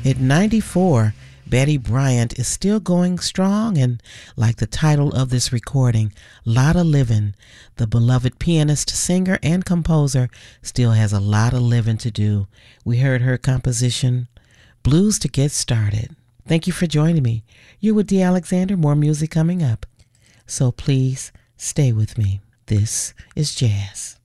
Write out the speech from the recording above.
At 94, Betty Bryant is still going strong, and like the title of this recording, Lotta Livin', the beloved pianist, singer, and composer still has a lot of living to do. We heard her composition, Blues to Get Started. Thank you for joining me. You're with Dee Alexander. More music coming up. So please stay with me. This is Jazz.